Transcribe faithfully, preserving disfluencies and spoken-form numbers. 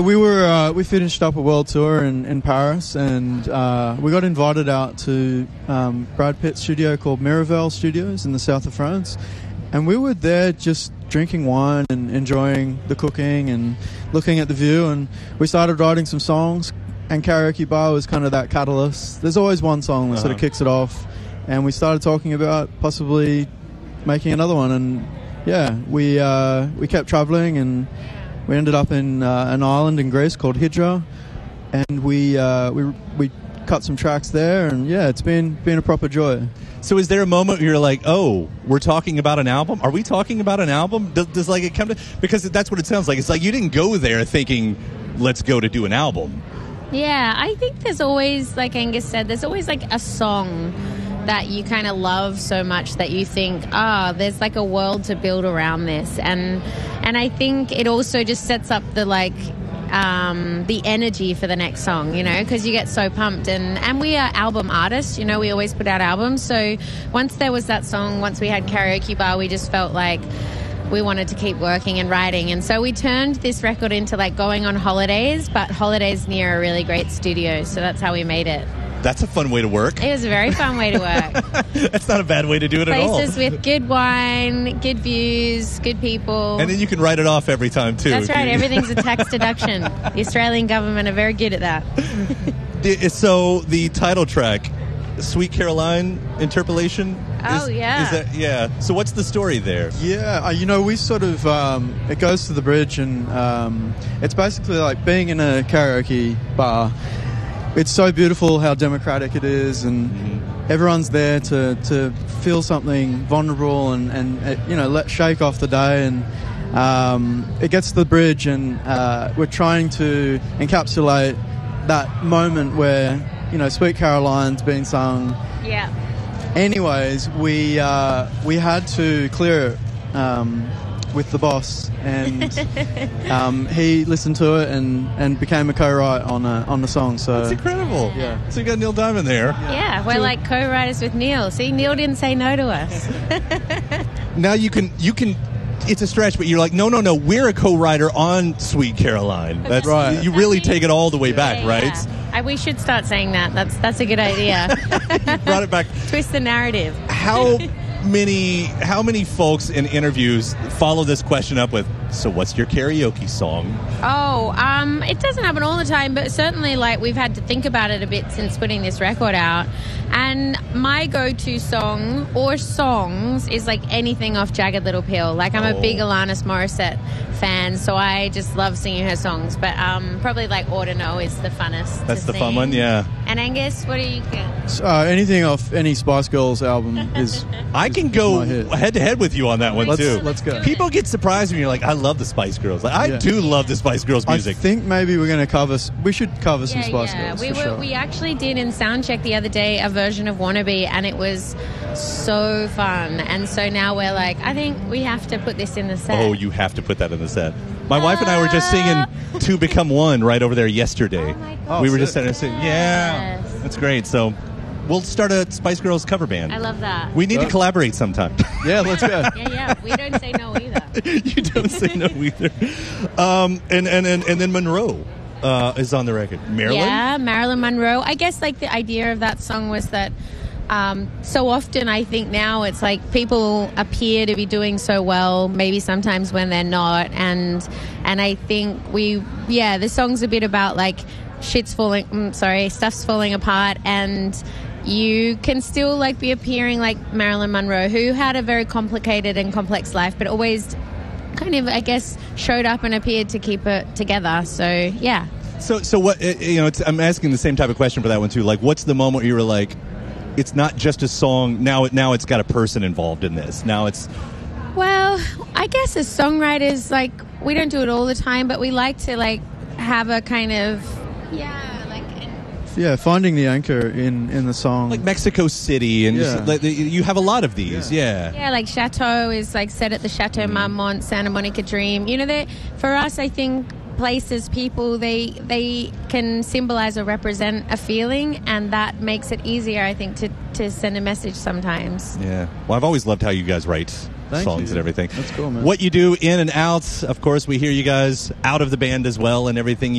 we were uh, we finished up a world tour in, in Paris, and uh, we got invited out to um, Brad Pitt's studio called Miraval Studios in the south of France, and we were there just drinking wine and enjoying the cooking and looking at the view, and we started writing some songs, and Karaoke Bar was kind of that catalyst. There's always one song that uh-huh. sort of kicks it off, and we started talking about possibly making another one, and yeah, we uh, we kept traveling, and we ended up in uh, an island in Greece called Hydra, and we uh, we we cut some tracks there, and yeah, it's been been a proper joy. So is there a moment where you're like, oh, we're talking about an album? Are we talking about an album? Does, does like it come to, because that's what it sounds like. It's like you didn't go there thinking, let's go to do an album. Yeah, I think there's always, like Angus said, there's always like a song that you kind of love so much that you think, ah, oh, there's like a world to build around this. And and I think it also just sets up the like um, the energy for the next song, you know, because you get so pumped. And, and we are album artists, you know, we always put out albums. So once there was that song, once we had Karaoke Bar, we just felt like we wanted to keep working and writing. And so we turned this record into like going on holidays, but holidays near a really great studio. So that's how we made it. That's a fun way to work. It was a very fun way to work. That's not a bad way to do it Places at all. Places with good wine, good views, good people. And then you can write it off every time, too. That's right. Everything's a tax deduction. The Australian government are very good at that. So the title track, Sweet Caroline Interpolation? Oh, is, yeah. Is that, yeah. So what's the story there? Yeah, uh, you know, we sort of, um, it goes to the bridge, and um, it's basically like being in a karaoke bar. It's so beautiful how democratic it is, and mm-hmm. everyone's there to, to feel something vulnerable and, and uh, you know, let shake off the day. And um, it gets to the bridge, and uh, we're trying to encapsulate that moment where, you know, Sweet Caroline's being sung. Yeah. Anyways, we uh, we had to clear it um, with the boss, and um, he listened to it and, and became a co-write on a, on the song. So that's incredible. Yeah. So you got Neil Diamond there. Yeah, yeah, we're like co-writers with Neil. See, Neil didn't say no to us. Now you can you can. It's a stretch, but you're like, no, no, no. We're a co-writer on Sweet Caroline. That's right. You really take it all the way back, yeah, right? Yeah. I, we should start saying that. That's that's a good idea. You brought it back. Twist the narrative. How many how many folks in interviews follow this question up with, so what's your karaoke song? Oh, um, it doesn't happen all the time, but certainly like we've had to think about it a bit since putting this record out. And my go-to song or songs is like anything off Jagged Little Pill. Like I'm oh. a big Alanis Morissette fan, so I just love singing her songs. But um, probably like Ought to Know is the funnest. That's to the sing. fun one, yeah. And Angus, what do you get? Uh, anything off any Spice Girls album is. I can go head to head with you on that one let's, too. Let's go. People get surprised when you're like, I love the Spice Girls. Like, I yeah. do love the Spice Girls music. I think maybe we're going to cover. We should cover some yeah, Spice yeah. Girls. We for were. sure. We actually did in Soundcheck the other day a version of Wannabe, and it was so fun. And so now we're like, I think we have to put this in the set. Oh, you have to put that in the set. My uh, wife and I were just singing "Two Become One" right over there yesterday. Oh my God. We were sick. just sitting singing. Yeah, that's great. So we'll start a Spice Girls cover band. I love that. We need oh. to collaborate sometime. Yeah, let's go. yeah, yeah. We don't say no either. You don't say no either. Um, and, and, and, and then Monroe uh, is on the record. Marilyn? Yeah, Marilyn Monroe. I guess like the idea of that song was that um, so often I think now it's like people appear to be doing so well, maybe sometimes when they're not. And and I think we, yeah, the song's a bit about like shit's falling, mm, sorry, stuff's falling apart, and you can still like be appearing like Marilyn Monroe, who had a very complicated and complex life, but always kind of, I guess, showed up and appeared to keep it together. So, yeah. So, so what, you know, it's, I'm asking the same type of question for that one too. Like, what's the moment where you were like, it's not just a song, now it, now it's got a person involved in this. Now it's... Well, I guess as songwriters, like, we don't do it all the time, but we like to, like, have a kind of, yeah, like... Yeah, finding the anchor in, in the song. Like Mexico City, and yeah. just, like, you have a lot of these, yeah. Yeah, yeah, like Chateau is, like, set at the Chateau mm. Marmont, Santa Monica Dream. You know, for us, I think... places, people, they they can symbolize or represent a feeling, and that makes it easier, I think, to, to send a message sometimes. Yeah. Well, I've always loved how you guys write Thank songs you. and everything. That's cool, man. What you do in and out, of course, we hear you guys out of the band as well and everything.